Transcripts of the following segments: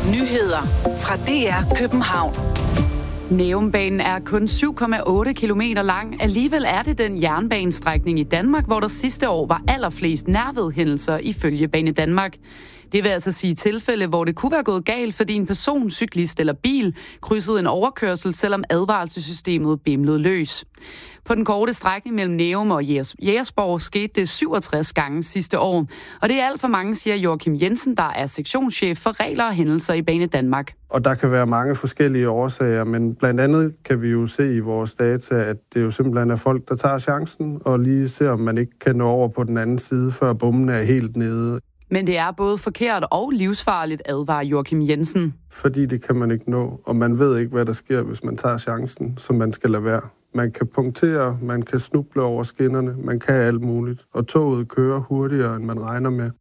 Nyheder fra DR København. Nærumbanen er kun 7,8 kilometer lang. Alligevel er det den jernbanestrækning i Danmark, hvor der sidste år var allerflest nærvedhændelser ifølge Banedanmark. Det vil altså sige tilfælde, hvor det kunne være gået galt, fordi en person, cyklist eller bil krydsede en overkørsel, selvom advarselssystemet bimlede løs. På den korte strækning mellem Nærum og Jægersborg skete det 67 gange sidste år. Og det er alt for mange, siger Joachim Jensen, der er sektionschef for regler og hændelser i Banedanmark. Og der kan være mange forskellige årsager, men blandt andet kan vi jo se i vores data, at det jo simpelthen er folk, der tager chancen og lige ser, om man ikke kan nå over på den anden side, før bommen er helt nede. Men det er både forkert og livsfarligt, advarer Joachim Jensen. Fordi det kan man ikke nå, og man ved ikke, hvad der sker, hvis man tager chancen, så man skal lade være. Man kan punktere, man kan snuble over skinnerne, man kan alt muligt, og toget kører hurtigere, end man regner med.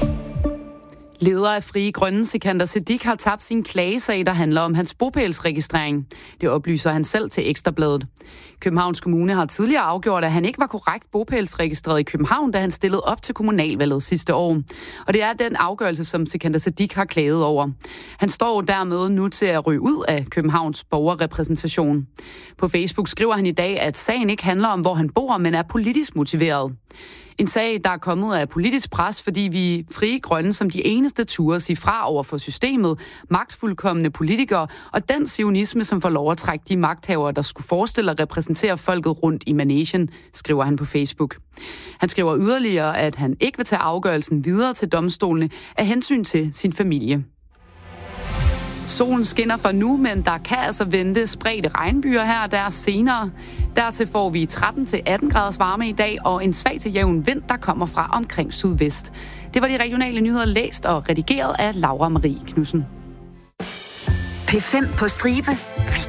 Leder af Frie Grønne, Sikander Siddique, har tabt sin klagesag, der handler om hans bopælsregistrering. Det oplyser han selv til Ekstra Bladet. Københavns Kommune har tidligere afgjort, at han ikke var korrekt bopælsregistreret i København, da han stillede op til kommunalvalget sidste år. Og det er den afgørelse, som Sikander Siddique har klaget over. Han står dermed nu til at ryge ud af Københavns borgerrepræsentation. På Facebook skriver han i dag, at sagen ikke handler om, hvor han bor, men er politisk motiveret. En sag, der er kommet af politisk pres, fordi vi Frie Grønne som de eneste turde sige fra over for systemet, magtfuldkomne politikere og den zionisme, som får lov at trække de magthavere, der skulle forestille at repræsentere folket rundt i managen, skriver han på Facebook. Han skriver yderligere, at han ikke vil tage afgørelsen videre til domstolene af hensyn til sin familie. Solen skinner for nu, men der kan altså vente spredte regnbyer her og der senere. Dertil får vi 13-18 graders varme i dag og en svag til jævn vind, der kommer fra omkring sydvest. Det var de regionale nyheder læst og redigeret af Laura Marie Knudsen. P5 på stribe. Vi